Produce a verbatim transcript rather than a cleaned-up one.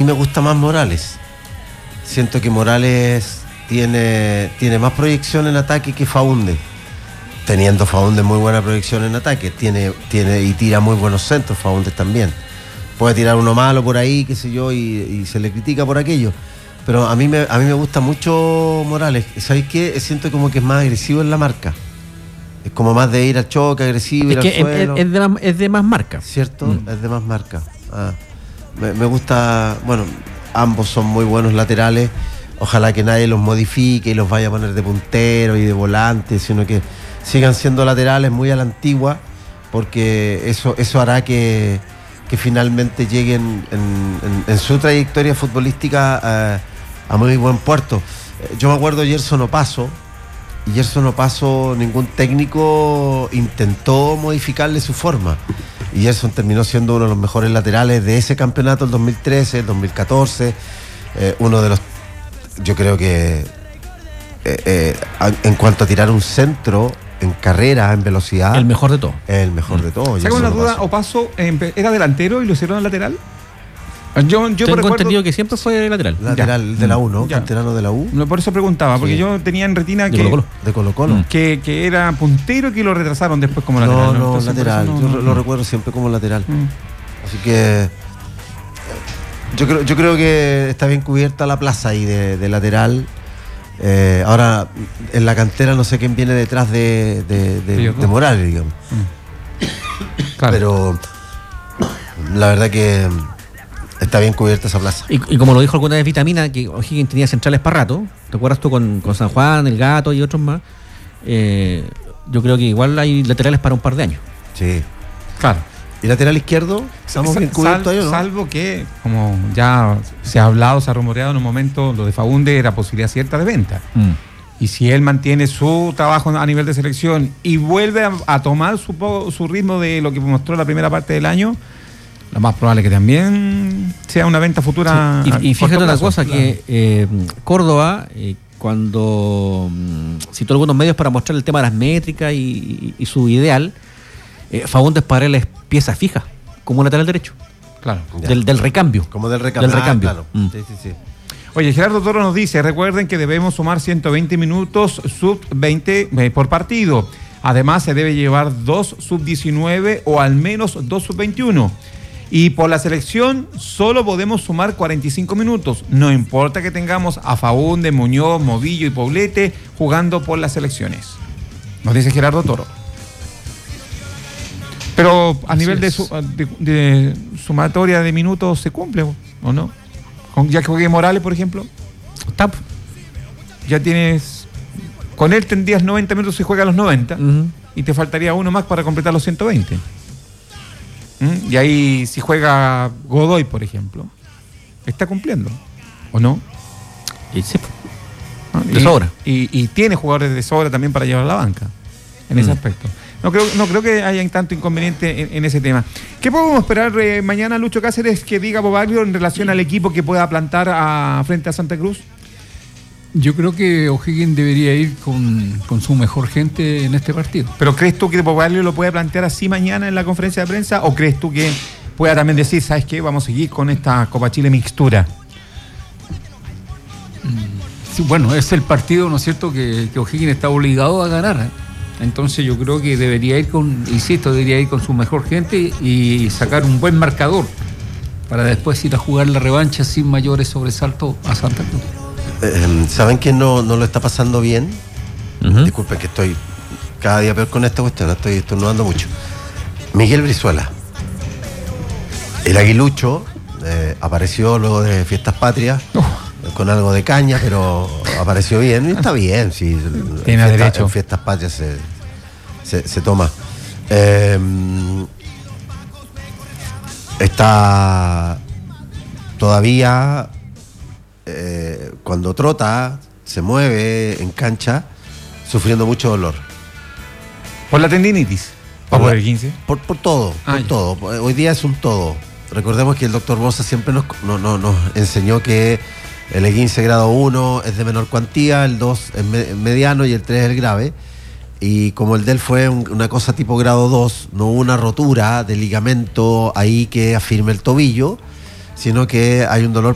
me gusta más Morales. Siento que Morales tiene, tiene más proyección en ataque que Faúndez. Teniendo Faúndez muy buena proyección en ataque. Tiene, tiene y tira muy buenos centros Faúndez también. Puede tirar uno malo por ahí, qué sé yo, y, y se le critica por aquello. Pero a mí me, a mí me gusta mucho Morales. ¿Sabéis qué? Siento como que es más agresivo en la marca. Es como más de ir al choque, agresivo, es ir que al suelo. Es, es, de más, es de más marca. ¿Cierto? Mm. Es de más marca. Ah, me, me gusta, bueno, ambos son muy buenos laterales. Ojalá que nadie los modifique y los vaya a poner de puntero y de volante, sino que sigan siendo laterales muy a la antigua, porque eso, eso hará que, que finalmente lleguen en, en, en su trayectoria futbolística a, a muy buen puerto. Yo me acuerdo de Gerson Opaso, y Gerson Opaso, ningún técnico intentó modificarle su forma. Y Gerson terminó siendo uno de los mejores laterales de ese campeonato, el dos mil trece, el dos mil catorce. Eh, uno de los, yo creo que, eh, eh, en cuanto a tirar un centro en carrera, en velocidad, el mejor de todo. El mejor de todo. ¿Saca una duda? ¿Opaso era delantero y lo hicieron lateral? Yo, yo Tengo recuerdo, entendido que siempre fue lateral. Lateral ya. de la U, ¿no? Canterano de la U. No, por eso preguntaba, porque sí. yo tenía en retina de que, Colo-Colo. De Colo-Colo. que que era puntero y que lo retrasaron después como no, lateral. No, no, Entonces, lateral. no, yo no, lo no. recuerdo siempre como lateral. Mm. Así que yo creo, yo creo que está bien cubierta la plaza ahí de, de lateral. Eh, ahora, en la cantera no sé quién viene detrás de, de, de, de Morales, digamos. Mm. Claro. Pero la verdad que está bien cubierta esa plaza. Y, y como lo dijo alguna vez Vitamina, que O'Higgins tenía centrales para rato. ¿Te acuerdas tú con, con San Juan, El Gato y otros más? Eh, yo creo que igual hay laterales para un par de años. Sí. Claro. ¿Y lateral izquierdo? ¿Estamos Sal, bien cubiertos ahí o no? Salvo que, como ya se ha hablado, se ha rumoreado en un momento, lo de Faúndez era posibilidad cierta de venta. Mm. Y si él mantiene su trabajo a nivel de selección y vuelve a, a tomar su, su ritmo de lo que mostró la primera parte del año, lo más probable es que también sea una venta futura. Sí. Y, y fíjate una cosa, claro. que eh, Córdoba, eh, cuando mm, citó algunos medios para mostrar el tema de las métricas y, y, y su ideal, eh, Faúndez para él es pieza fija, como lateral derecho. Claro. Del, del recambio. Como del recambio. Del recambio. Ah, claro. Mm. Sí, sí, sí. Oye, Gerardo Toro nos dice, recuerden que debemos sumar ciento veinte minutos sub veinte eh, por partido. Además, se debe llevar dos sub diecinueve o al menos dos sub veintiuno. Y por la selección solo podemos sumar cuarenta y cinco minutos. No importa que tengamos a Faúndez, Muñoz, Movillo y Poblete jugando por las selecciones. Nos dice Gerardo Toro. Pero a Así nivel de, es. su, de, de sumatoria de minutos, ¿se cumple o no? Con, ya que juegue Morales, por ejemplo, Tap. ya tienes... Con él tendrías noventa minutos si juega a los noventa, Uh-huh. y te faltaría uno más para completar los ciento veinte. ¿Mm? Y ahí si juega Godoy, por ejemplo, está cumpliendo, ¿o no? Y sí, ¿Ah? de y, sobra. Y, y tiene jugadores de sobra también para llevar a la banca, en Mm. ese aspecto. No creo, no creo que haya tanto inconveniente en, en ese tema. ¿Qué podemos esperar eh, mañana, Lucho Cáceres, que diga Bobaglio en relación al equipo que pueda plantar a, frente a Santa Cruz? Yo creo que O'Higgins debería ir con, con su mejor gente en este partido. ¿Pero crees tú que Bobaglio lo puede plantear así mañana en la conferencia de prensa? ¿O crees tú que pueda también decir, ¿sabes qué? Vamos a seguir con esta Copa Chile mixtura. Sí, bueno, es el partido, ¿no es cierto?, que, que O'Higgins está obligado a ganar, ¿eh? Entonces yo creo que debería ir con, insisto, debería ir con su mejor gente y sacar un buen marcador para después ir a jugar la revancha sin mayores sobresaltos a Santa Cruz. Eh, ¿Saben quién no, no lo está pasando bien? Uh-huh. Disculpen que estoy cada día peor con esta cuestión, estoy estornudando mucho. Miguel Brizuela. El aguilucho eh, apareció luego de Fiestas Patrias, Uh. con algo de caña, pero apareció bien. Y está bien, sí. Tiene en fiesta- derecho. En Fiestas Patrias se, se, se toma. Eh, está todavía, eh, cuando trota, se mueve en cancha, sufriendo mucho dolor. ¿Por la tendinitis? ¿O por el quince? Por, por todo, Ah, por ya. todo. Hoy día es un todo. Recordemos que el doctor Bosa siempre nos, no, no, nos enseñó que el E quince grado uno es de menor cuantía, el dos es me- mediano y el tres es el grave. Y como el de él fue un- una cosa tipo grado dos, no hubo una rotura de ligamento ahí que afirme el tobillo, sino que hay un dolor